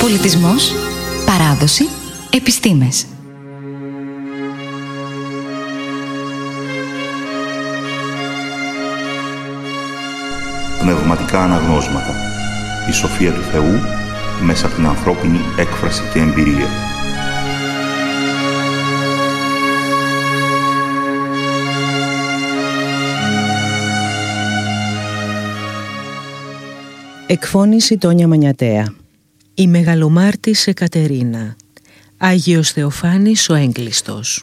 Πολιτισμός, παράδοση, επιστήμες. Πνευματικά αναγνώσματα. Η σοφία του Θεού μέσα από την ανθρώπινη έκφραση και εμπειρία. Εκφώνηση Τόνια Μανιατέα. Η Μεγαλομάρτης Εκατερίνα. Άγιος Θεοφάνης ο Έγκλειστος.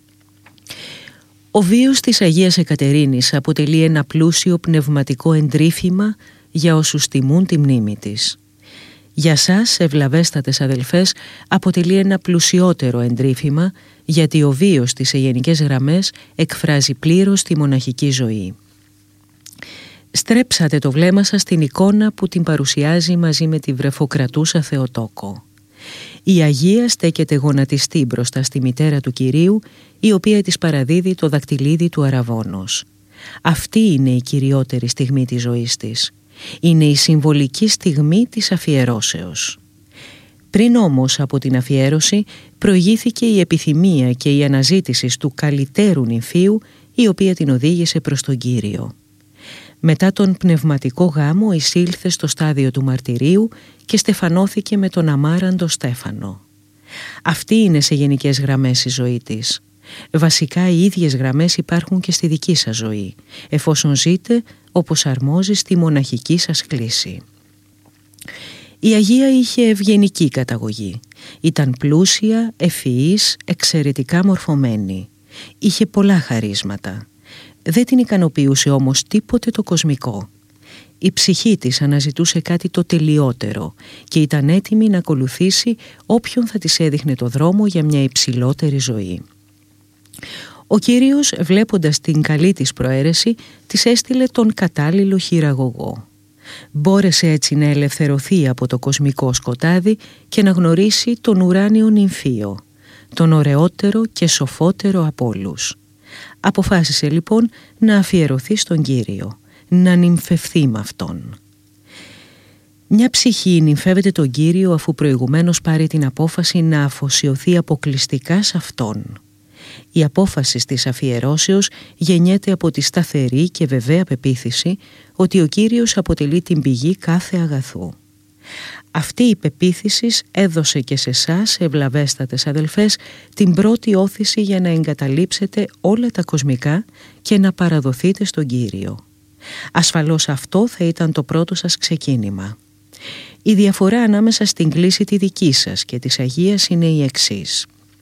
Ο βίος της Αγίας Εκατερίνης αποτελεί ένα πλούσιο πνευματικό εντρίφημα για όσους τιμούν τη μνήμη της. Για σας, ευλαβέστατες αδελφές, αποτελεί ένα πλουσιότερο εντρίφημα, γιατί ο βίος της σε γενικές γραμμές εκφράζει πλήρως τη μοναχική ζωή. Στρέψατε το βλέμμα σας στην εικόνα που την παρουσιάζει μαζί με τη βρεφοκρατούσα Θεοτόκο. Η Αγία στέκεται γονατιστή μπροστά στη μητέρα του Κυρίου, η οποία της παραδίδει το δακτυλίδι του αραβώνος. Αυτή είναι η κυριότερη στιγμή της ζωής της. Είναι η συμβολική στιγμή της αφιερώσεως. Πριν όμως από την αφιέρωση προηγήθηκε η επιθυμία και η αναζήτηση του καλυτέρου νυμφίου, η οποία την οδήγησε προς τον Κύριο. Μετά τον πνευματικό γάμο εισήλθε στο στάδιο του μαρτυρίου και στεφανώθηκε με τον αμάραντο Στέφανο. Αυτή είναι σε γενικές γραμμές η ζωή της. Βασικά οι ίδιες γραμμές υπάρχουν και στη δική σας ζωή, εφόσον ζείτε όπως αρμόζει στη μοναχική σας κλίση. Η Αγία είχε ευγενική καταγωγή. Ήταν πλούσια, ευφυής, εξαιρετικά μορφωμένη. Είχε πολλά χαρίσματα. Δεν την ικανοποιούσε όμως τίποτε το κοσμικό. Η ψυχή της αναζητούσε κάτι το τελειότερο και ήταν έτοιμη να ακολουθήσει όποιον θα της έδειχνε το δρόμο για μια υψηλότερη ζωή. Ο Κύριος, βλέποντας την καλή της προαίρεση, της έστειλε τον κατάλληλο χειραγωγό. Μπόρεσε έτσι να ελευθερωθεί από το κοσμικό σκοτάδι και να γνωρίσει τον ουράνιο νυμφίο, τον ωραιότερο και σοφότερο από όλους. Αποφάσισε λοιπόν να αφιερωθεί στον Κύριο, να νυμφευθεί με Αυτόν. Μια ψυχή νυμφεύεται τον Κύριο αφού προηγουμένως πάρει την απόφαση να αφοσιωθεί αποκλειστικά σε Αυτόν. Η απόφαση της αφιερώσεως γεννιέται από τη σταθερή και βεβαία πεποίθηση ότι ο Κύριος αποτελεί την πηγή κάθε αγαθού. Αυτή η πεποίθηση έδωσε και σε εσάς, ευλαβέστατες αδελφές, την πρώτη όθηση για να εγκαταλείψετε όλα τα κοσμικά και να παραδοθείτε στον Κύριο. Ασφαλώς αυτό θα ήταν το πρώτο σας ξεκίνημα. Η διαφορά ανάμεσα στην κλίση τη δική σας και της Αγίας είναι η εξής.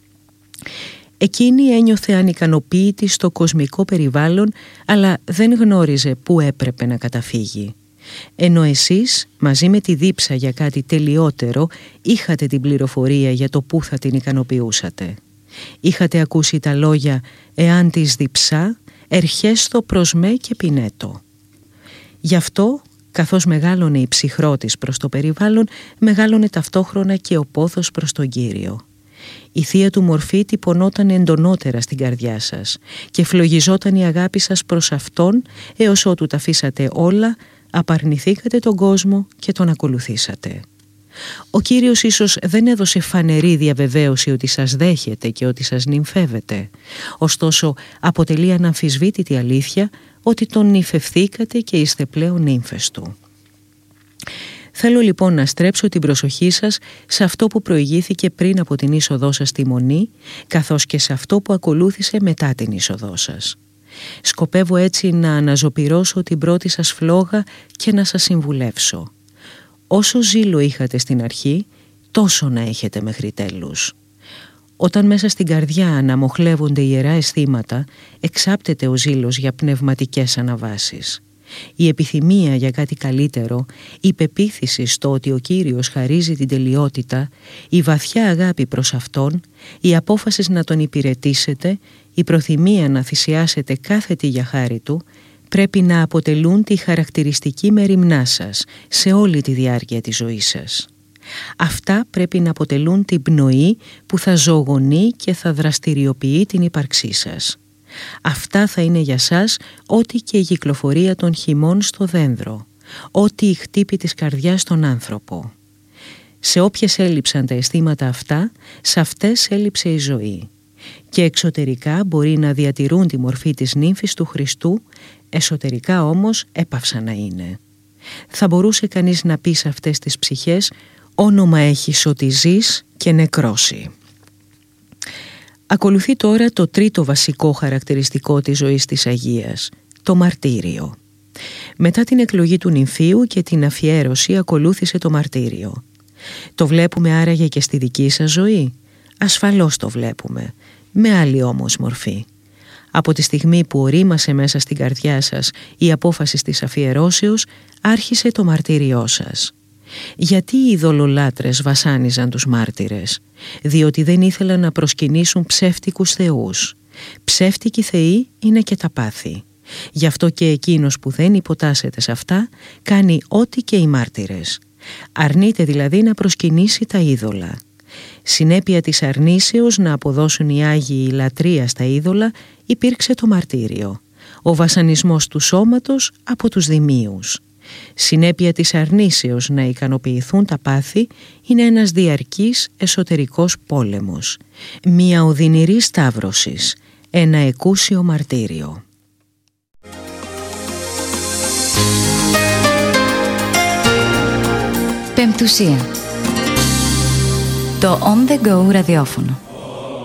Εκείνη ένιωθε ανικανοποίητη στο κοσμικό περιβάλλον, αλλά δεν γνώριζε πού έπρεπε να καταφύγει. Ενώ εσείς, μαζί με τη δίψα για κάτι τελειότερο, είχατε την πληροφορία για το πού θα την ικανοποιούσατε. Είχατε ακούσει τα λόγια «Εάν της διψά, ερχέστο προς με και πινέτο». Γι' αυτό, καθώς μεγάλωνε η ψυχρό της προς το περιβάλλον, μεγάλωνε ταυτόχρονα και ο πόθος προς τον Κύριο. Η θεία του μορφή τυπωνόταν εντονότερα στην καρδιά σας και φλογιζόταν η αγάπη σας προς Αυτόν, έως ότου τα αφήσατε όλα, απαρνηθήκατε τον κόσμο και τον ακολουθήσατε. Ο Κύριος ίσως δεν έδωσε φανερή διαβεβαίωση ότι σας δέχεται και ότι σας νυμφεύεται. Ωστόσο, αποτελεί αναμφισβήτητη αλήθεια ότι τον νυμφευθήκατε και είστε πλέον νύμφες του. Θέλω λοιπόν να στρέψω την προσοχή σας σε αυτό που προηγήθηκε πριν από την είσοδό σας στη Μονή, καθώς και σε αυτό που ακολούθησε μετά την είσοδό σας. Σκοπεύω έτσι να αναζωπυρώσω την πρώτη σας φλόγα και να σας συμβουλεύσω. Όσο ζήλο είχατε στην αρχή, τόσο να έχετε μέχρι τέλους. Όταν μέσα στην καρδιά αναμοχλεύονται ιερά αισθήματα, εξάπτεται ο ζήλος για πνευματικές αναβάσεις. Η επιθυμία για κάτι καλύτερο, η πεποίθηση στο ότι ο Κύριος χαρίζει την τελειότητα, η βαθιά αγάπη προς Αυτόν, η απόφαση να Τον υπηρετήσετε, η προθυμία να θυσιάσετε κάθε τι για χάρη Του, πρέπει να αποτελούν τη χαρακτηριστική μεριμνά σας σε όλη τη διάρκεια της ζωής σας. Αυτά πρέπει να αποτελούν την πνοή που θα ζωογονεί και θα δραστηριοποιεί την ύπαρξή σας. Αυτά θα είναι για σας ό,τι και η κυκλοφορία των χυμών στο δένδρο, ό,τι η χτύπη της καρδιάς στον άνθρωπο. Σε όποιες έλειψαν τα αισθήματα αυτά, σε αυτές έλειψε η ζωή. Και εξωτερικά μπορεί να διατηρούν τη μορφή της νύμφης του Χριστού, εσωτερικά όμως έπαυσαν να είναι. Θα μπορούσε κανείς να πει σε αυτές τις ψυχές «Όνομα έχεις ότι ζεις και νεκρώσει». Ακολουθεί τώρα το τρίτο βασικό χαρακτηριστικό της ζωής της Αγίας, το μαρτύριο. Μετά την εκλογή του νυμφίου και την αφιέρωση ακολούθησε το μαρτύριο. Το βλέπουμε άραγε και στη δική σας ζωή? Ασφαλώς το βλέπουμε, με άλλη όμως μορφή. Από τη στιγμή που ορίμασε μέσα στην καρδιά σας η απόφαση της αφιερώσεως, άρχισε το μαρτύριό σας. Γιατί οι ειδωλολάτρες βασάνιζαν τους μάρτυρες? Διότι δεν ήθελαν να προσκυνήσουν ψεύτικους θεούς. Ψεύτικοι θεοί είναι και τα πάθη. Γι' αυτό και εκείνος που δεν υποτάσσεται σε αυτά κάνει ό,τι και οι μάρτυρες. Αρνείται δηλαδή να προσκυνήσει τα είδωλα. Συνέπεια της αρνήσεως να αποδώσουν οι Άγιοι λατρεία στα είδωλα υπήρξε το μαρτύριο, ο βασανισμός του σώματος από τους δημίους. Συνέπεια της αρνήσεως να ικανοποιηθούν τα πάθη είναι ένας διαρκής εσωτερικός πόλεμος, μια οδυνηρή σταύρωσης, ένα εκούσιο μαρτύριο. Πεμπτουσία. Το On The Go ραδιόφωνο.